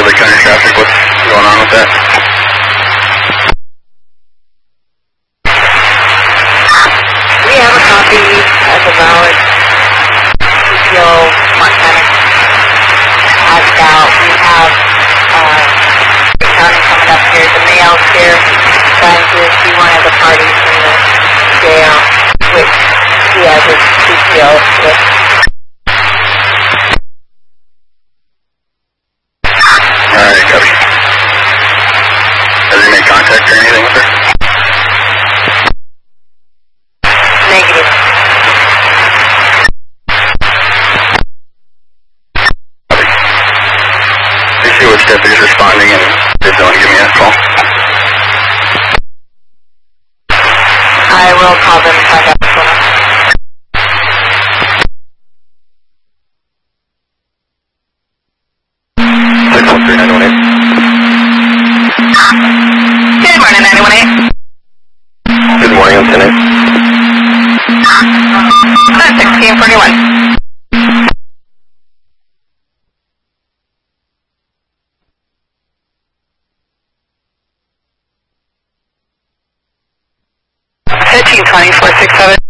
the counter traffic, what's going on with that? We have a copy as a valid PTO Montana passed out. We have the county coming up here. The mail's here trying to see one of the parties in the jail, which he has his PTO with. Alright, copy. Has he made contact or anything with her? Negative. You see which deputy's responding and if they want to give me a call. I will call them and find out what's going on. 613-918. Good morning, 918. Good morning, I'm 10-8. 1641. $15.2467.